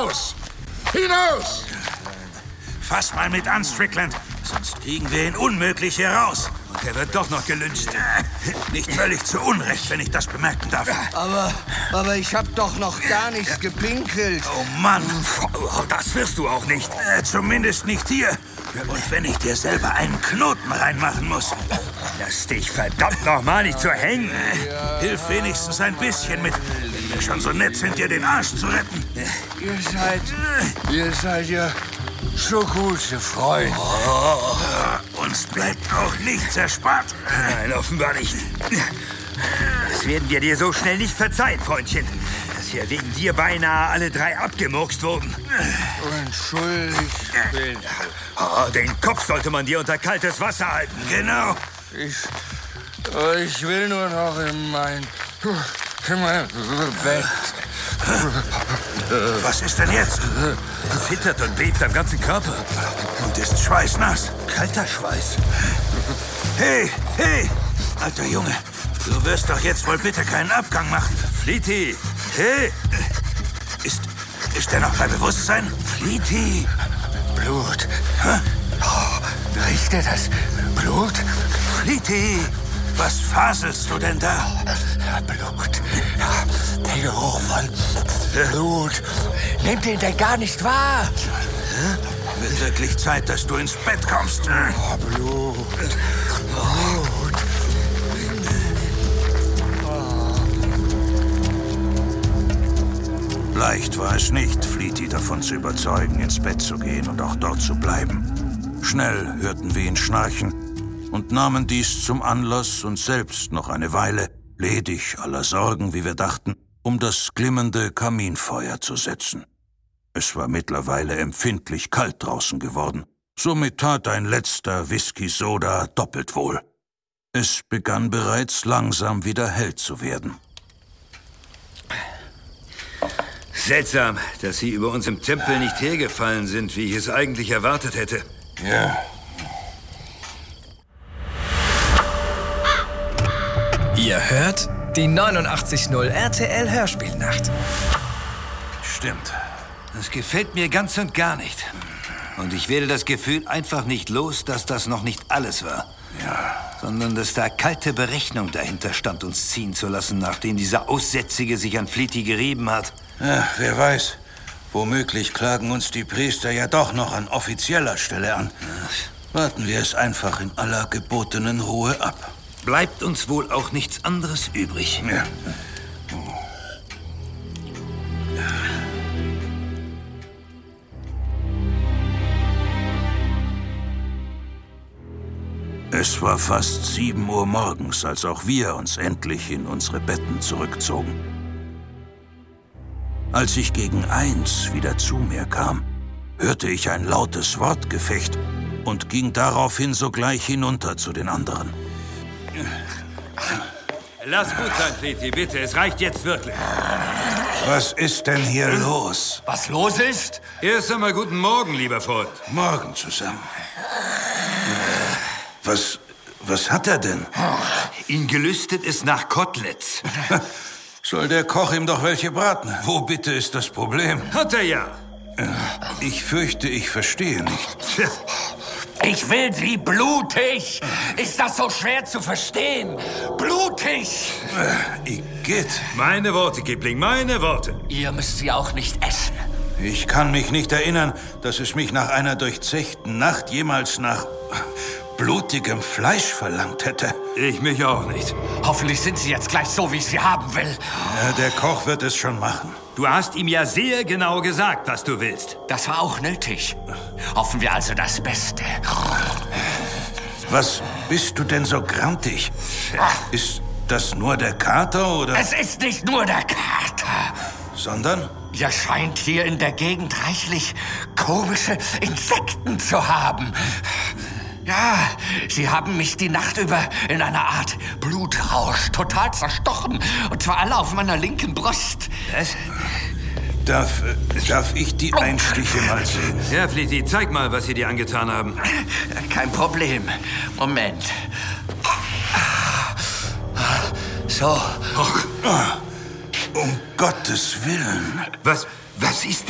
Hinaus! Hinaus! Fass mal mit an, Strickland. Sonst kriegen wir ihn unmöglich hier raus. Und er wird doch noch gelyncht. Nicht völlig zu Unrecht, wenn ich das bemerken darf. Aber ich hab doch noch gar nicht gepinkelt. Oh Mann, das wirst du auch nicht. Zumindest nicht hier. Und wenn ich dir selber einen Knoten reinmachen muss. Lass dich verdammt nochmal nicht so hängen. Hilf wenigstens ein bisschen mit. Wenn wir schon so nett sind, dir den Arsch zu retten. Ihr seid ja so gute Freunde. Uns bleibt auch nichts erspart. Nein, offenbar nicht. Das werden wir dir so schnell nicht verzeihen, Freundchen. Dass wir wegen dir beinahe alle 3 abgemurkst wurden. Entschuldigt bin. Den Kopf sollte man dir unter kaltes Wasser halten. Genau. Ich will nur noch in mein Bett. Was ist denn jetzt? Er zittert und bebt am ganzen Körper. Und ist schweißnass. Kalter Schweiß. Hey, alter Junge. Du wirst doch jetzt wohl bitte keinen Abgang machen. Fleety! Hey! Ist er noch bei Bewusstsein? Fleety! Blut. Riecht ihr das? Blut? Fleety! Was faselst du denn da? Blut. Der Geruch von Blut. Nehmt ihr denn gar nicht wahr? Wird wirklich Zeit, dass du ins Bett kommst. Blut. Leicht war es nicht, Fleety davon zu überzeugen, ins Bett zu gehen und auch dort zu bleiben. Schnell hörten wir ihn schnarchen und nahmen dies zum Anlass, uns selbst noch eine Weile, ledig aller Sorgen, wie wir dachten, um das glimmende Kaminfeuer zu setzen. Es war mittlerweile empfindlich kalt draußen geworden, somit tat ein letzter Whisky-Soda doppelt wohl. Es begann bereits langsam wieder hell zu werden. Seltsam, dass Sie über uns im Tempel nicht hergefallen sind, wie ich es eigentlich erwartet hätte. Ja. Ihr hört die 89.0 RTL Hörspielnacht. Stimmt. Das gefällt mir ganz und gar nicht. Und ich werde das Gefühl einfach nicht los, dass das noch nicht alles war. Ja. Sondern dass da kalte Berechnung dahinter stand, uns ziehen zu lassen, nachdem dieser Aussätzige sich an Fleety gerieben hat. Ja, wer weiß. Womöglich klagen uns die Priester ja doch noch an offizieller Stelle an. Warten wir es einfach in aller gebotenen Ruhe ab. Bleibt uns wohl auch nichts anderes übrig. Ja. Es war fast 7 Uhr morgens, als auch wir uns endlich in unsere Betten zurückzogen. Als ich gegen 1 wieder zu mir kam, hörte ich ein lautes Wortgefecht und ging daraufhin sogleich hinunter zu den anderen. Lass gut sein, Fleety, bitte. Es reicht jetzt wirklich. Was ist denn hier los? Was los ist? Erst einmal guten Morgen, lieber Freund. Morgen zusammen. Was hat er denn? Ihn gelüstet es nach Koteletts. Soll der Koch ihm doch welche braten? Wo bitte ist das Problem? Hat er ja. Ich fürchte, ich verstehe nicht. Ich will sie blutig. Ist das so schwer zu verstehen? Blutig. Igitt. Meine Worte, Kipling, meine Worte. Ihr müsst sie auch nicht essen. Ich kann mich nicht erinnern, dass es mich nach einer durchzechten Nacht jemals nach blutigem Fleisch verlangt hätte. Ich mich auch nicht. Hoffentlich sind sie jetzt gleich so, wie ich sie haben will. Ja, der Koch wird es schon machen. Du hast ihm ja sehr genau gesagt, was du willst. Das war auch nötig. Hoffen wir also das Beste. Was bist du denn so grantig? Ist das nur der Kater, oder? Es ist nicht nur der Kater. Sondern? Ihr scheint hier in der Gegend reichlich komische Insekten zu haben. Ja, sie haben mich die Nacht über in einer Art Blutrausch total zerstochen. Und zwar alle auf meiner linken Brust. Was? Darf ich die Einstiche mal sehen? Ja, Fleety, zeig mal, was sie dir angetan haben. Kein Problem. Moment. So. Um Gottes Willen. Was ist